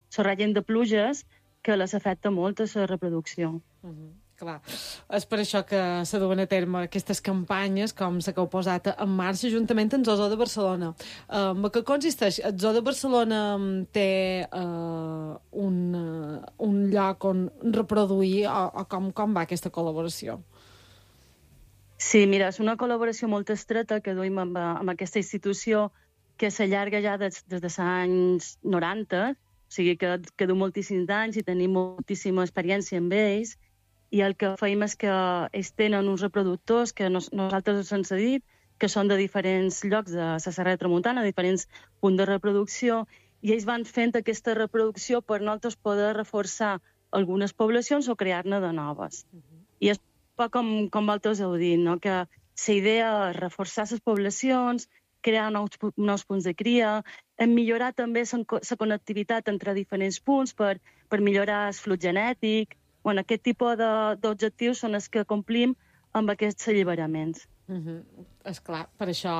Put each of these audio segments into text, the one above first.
règim de pluges que les afecta molt a la reproducció. Clar, és per això que se duen a terme aquestes campanyes, com la que heu posat en marxa, juntament amb el Zoo de Barcelona. En què consisteix? El Zoo de Barcelona té un lloc on reproduir o com va aquesta col·laboració? Sí, mira, és una col·laboració molt estreta que duim amb aquesta institució que s'allarga ja des dels anys 90, o sigui que du moltíssims anys i tenim moltíssima experiència amb ells, i el que feim és que ells tenen uns reproductors que nosaltres us hem cedit, que són de diferents llocs de la Serra de Tramuntana, diferents punts de reproducció, i ells van fent aquesta reproducció per nosaltres poder reforçar algunes poblacions o crear-ne de noves. I és com vosaltres heu dit, no? Que la idea és reforçar les poblacions, crear nous punts de cria, millorar també la connectivitat entre diferents punts per millorar el flux genètic. Bueno, aquest tipus d'objectius són els que complim amb aquests alliberaments. Esclar, per això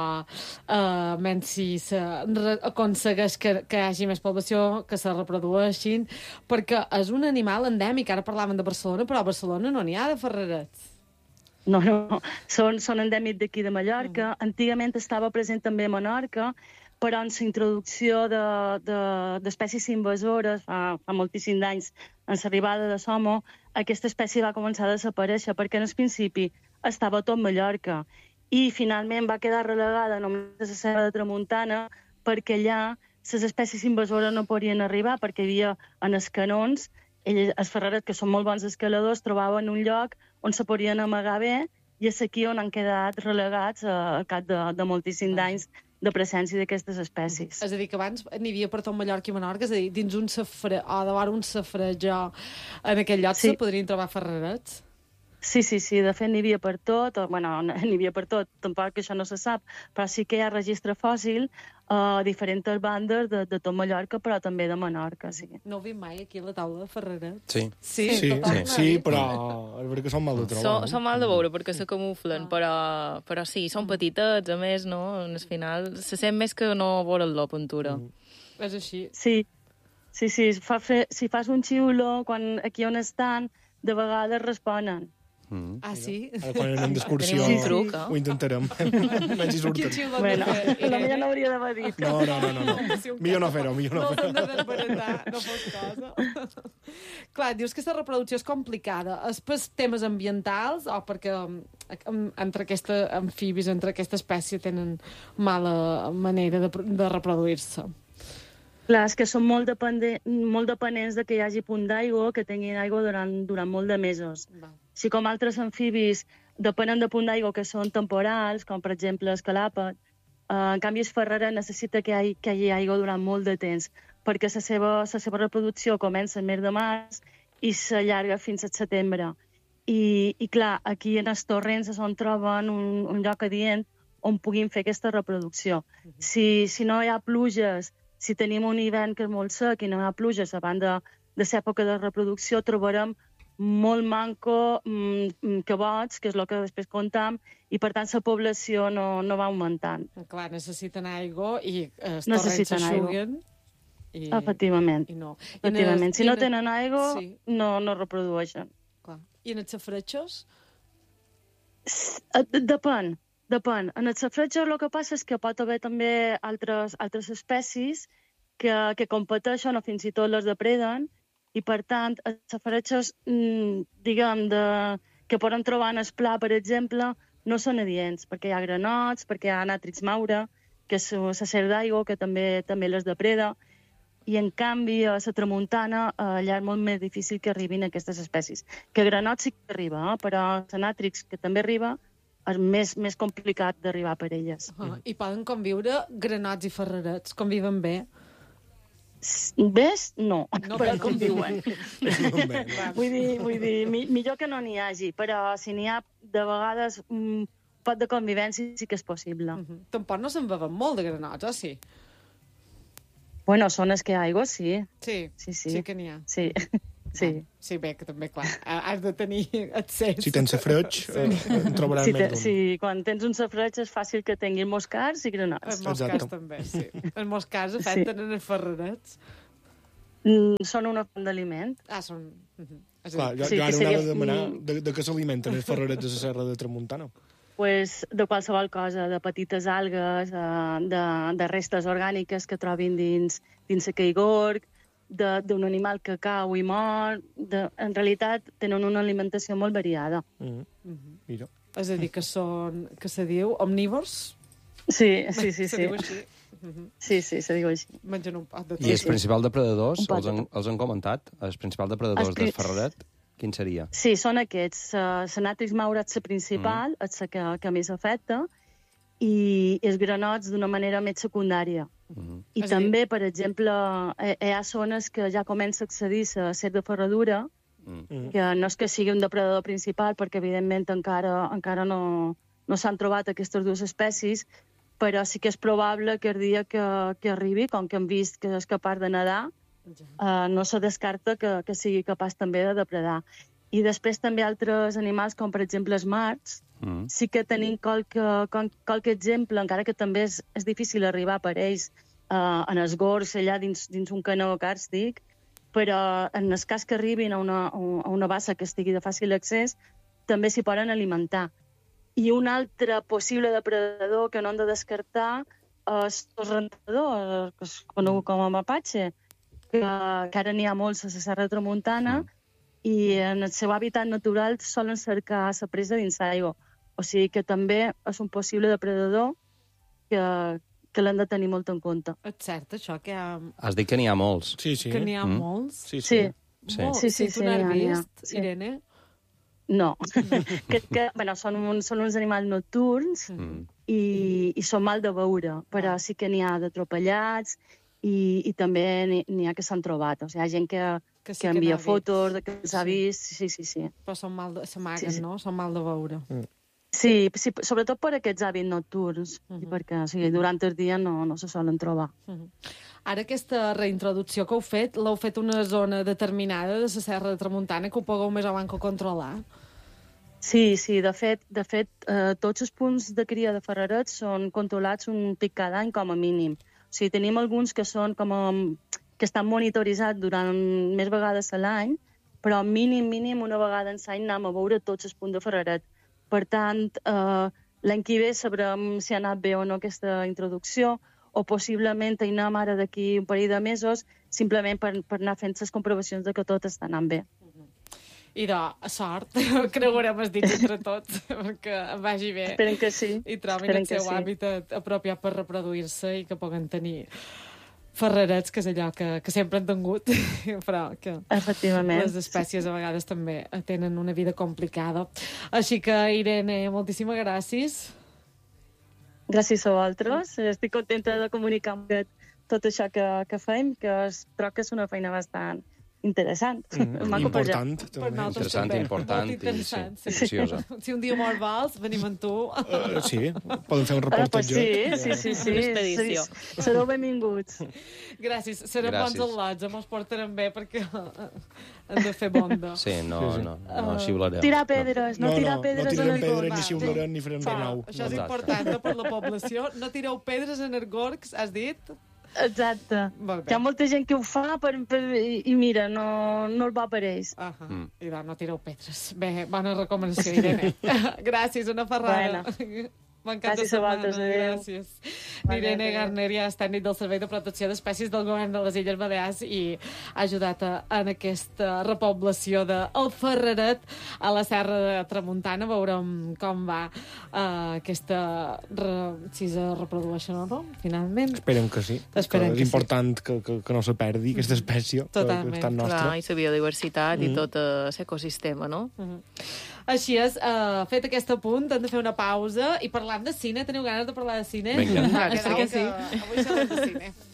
menys si aconsegueix que hi hagi més població, que se reprodueixin, perquè és un animal endèmic. Ara parlaven de Barcelona, però a Barcelona no n'hi ha de ferrerets. No, són endèmics d'aquí de Mallorca. Antigament estava present també a Menorca, però en la introducció d'espècies invasores fa moltíssims anys, en l'arribada de l'Homo, aquesta espècie va començar a desaparèixer perquè en el principi estava tot Mallorca i finalment va quedar relegada només a la Serra de Tramuntana perquè allà les espècies invasores no podien arribar perquè hi havia en els canons, els ferrerets, que són molt bons escaladors, trobaven un lloc on se podien amagar bé i és aquí on han quedat relegats al cap de moltíssims anys de presència d'aquestes espècies. És a dir, que abans n'hi havia per tot Mallorca i Menorca, és a dir, dins un safrà, o de vora un safrajó, en aquell lloc se podrien trobar ferrerets? Sí, de fet n'hi havia per tot, n'hi havia per tot, tampoc que això no se sap, però sí que hi ha registre fòssil a diferents bandes de tot Mallorca, però també de Menorca, sí. No ho vist mai aquí a la taula de ferrerets? Sí, però és veritat que són mal de trobar. Són mal de veure perquè se camuflen, però sí, són petitets, a més, no? Al final se sent més que no volen la pintura. És així. Sí. Si fas un xiulo, aquí on estan, de vegades responen. Ah, sí? Ara quan anem d'excursió ho intentarem. Menys hi surten. Bueno, potser no hauria d'haver dit. No. Millor no fer-ho, No s'han de desbaratar, no fos cosa. Clar, dius que la reproducció és complicada. És per temes ambientals o perquè entre aquests amfibis, entre aquesta espècie, tenen mala manera de reproduir-se? Clar, és que són molt dependents de que hi hagi punt d'aigua, que tinguin aigua durant molt de mesos. Així com altres amfibis depenen de punt d'aigua que són temporals, com per exemple el calàpet, en canvi el ferreret necessita que hi hagi aigua durant molt de temps, perquè la seva reproducció comença el mes de març i s'allarga fins al setembre. I clar, aquí en els torrents és on troben un lloc adient on puguin fer aquesta reproducció. Si no hi ha pluges, si tenim un hivern que és molt sec i no hi ha pluges abans de l'època de reproducció, trobarem molt manco cabots, que és el que després comptam, i per tant la població no va augmentant. Clar, necessiten aigua i els torrents s'aixuguen. Efectivament. Si no tenen aigua, no reprodueixen. I en els safratxos? Depèn. En els safratxos el que passa és que pot haver també altres espècies que competeixen o fins i tot les depreden, i per tant els safratxos, que poden trobar en el pla, per exemple, no són adients, perquè hi ha granots, perquè hi ha nàtrix maure, que és la serp d'aigua, que també les depreda, i en canvi a la tramuntana allà és molt més difícil que arribin aquestes espècies. Que granots sí que arriba, però la nàtrix, que també arriba, és més complicat d'arribar per elles. I poden conviure granots i ferrerets? Conviven bé? Ves? No, però conviuen. Vull dir, millor que no n'hi hagi, però si n'hi ha, de vegades, un pot de convivència sí que és possible. Tampoc no se'n beuen molt de granots, o sí? Bueno, són els que hi ha aigua, sí. Sí que n'hi ha. Sí, bé, que també, clar, has de tenir accés. Si tens safreig, en trobaràs més d'un. Sí, quan tens un safreig és fàcil que tinguin moscars i granots. Els moscars també, sí. Els moscars afecten en els ferrerets. Són una font d'aliment. Són... Clar, jo ara anava a demanar de què s'alimenten els ferrerets de la Serra de Tramuntana. Pues, de qualsevol cosa, de petites algues, de restes orgàniques que trobin dins la caigorg, d'un animal que cau i mor. En realitat, tenen una alimentació molt variada. Mira. És a dir, que se diu omnívors? Sí. Se diu així. Sí, se diu així. Mengen un pot de tot. I el principal depredadors, els han comentat? Els principals depredadors del ferreret, quin seria? Sí, són aquests. La Natrix maura és la principal, és la que més afecta, i els granots d'una manera més secundària. I també, per exemple, hi ha zones que ja comença a accedir a serp de ferradura, que no és que sigui un depredador principal, perquè evidentment encara no s'han trobat aquestes dues espècies, però sí que és probable que el dia que arribi, com que hem vist que és capaç de nedar, no se descarta que sigui capaç també de depredar. I després també altres animals, com per exemple els marts, sí que tenim qualque exemple, encara que també és difícil arribar per ells en els gorgs, allà dins un canó càrstic, però en el cas que arribin a una bassa que estigui de fàcil accés, també s'hi poden alimentar. I un altre possible depredador que no hem de descartar és el rentador, que és conegut com a mapatge, que ara n'hi ha molts a la Serra de Tramuntana, i en el seu hàbitat natural solen cercar la presa dins l'aigua. O sigui que també és un possible depredador que l'hem de tenir molt en compte. És cert, això, que hi ha... Has dit que n'hi ha molts. Sí. Que n'hi ha molts? Sí. Sí, tu n'has vist, Irene? No. Són uns animals nocturns i són mal de veure, però sí que n'hi ha d'atropellats i també n'hi ha que s'han trobat. O sigui, hi ha gent que envia fotos que els ha vist. Sí. Però s'amaguen, no? Són mal de veure. Sí, sobretot per aquests hàbits nocturns, perquè durant el dia no se solen trobar. Ara aquesta reintroducció que heu fet, l'heu fet una zona determinada de la Serra de Tramuntana que ho pugueu més o menys controlar? Sí, de fet, tots els punts de cria de ferrerets són controlats un pic cada any com a mínim. O sigui, tenim alguns que estan monitoritzats durant més vegades a l'any, però mínim una vegada en l'any anem a veure tots els punts de ferreret. Per tant, l'any que ve sabrem si ha anat bé o no aquesta introducció, o possiblement hi anem ara d'aquí un parell de mesos, simplement per anar fent les comprovacions de que tot està anant bé. I sort, creurem els dits entre tots, perquè vagi bé. Esperem que sí. I trobin el seu hàbitat apropiat per reproduir-se i que puguen tenir ferrerets, que és allò que sempre han tingut, però que efectivament, les espècies a vegades també tenen una vida complicada. Així que, Irene, moltíssimes gràcies. Gràcies a vosaltres. Estic contenta de comunicar tot això que fem, que trobo que és una feina bastant interessant. Important, també. Interessant, important i preciosa. Si un dia mor vols, venim amb tu. Sí, poden fer un reportatge. Sí. Una expedició. Sereu benvinguts. Gràcies. Serem bons al·lots, ens portarem bé perquè hem de fer bonda. Sí, no xiularem. Tirar pedres, no tirar pedres en el gorg. Ni xiularem ni farem renau. Això és important per la població. No tireu pedres en els gorgs, has dit? Exacte. Hi ha molta gent que ho fa i mira, no el va per ells. I no tireu pedres. Bé, bona recomanació, Irene. Gràcies, una ferrada. Bon cap de setmana. Gràcies. Irene Garnèria és tècnic del Servei de Protecció d'Espècies del Govern de les Illes Balears i ha ajudat en aquesta repoblació del ferreret a la Serra de Tramuntana. Veurem com va aquesta... si es reprodueixen o no, finalment. Esperem que sí. És important que no se perdi aquesta espècie. Totalment. Clar, i la biodiversitat i tot l'ecosistema, no? Així és, fet aquest apunt, hem de fer una pausa i parlant de cine. Teniu ganes de parlar de cine? Vinga. Que sí. Avui serà de cine.